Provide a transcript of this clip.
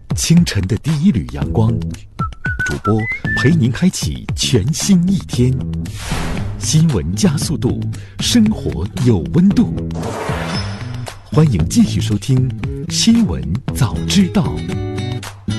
清晨的第一缕阳光，主播陪您开启全新一天。新闻加速度，生活有温度。欢迎继续收听《新闻早知道》。